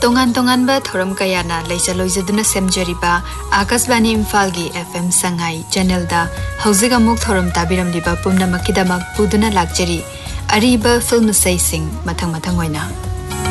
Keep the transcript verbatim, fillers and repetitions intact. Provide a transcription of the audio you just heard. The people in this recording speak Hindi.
तोंगान तोंगान बा थोरम कयाना लेचलोइजदुना सेमजरिबा आकाशवाणी इम्फाल की एफएम संगाई चैनल दा हौजिक अमुक थोरम ताबिरमलिबा पुमनमकिदमक पुदुना लाक्चरी अरीबा फिल्म सैसिंग मथंग मथंग ओइना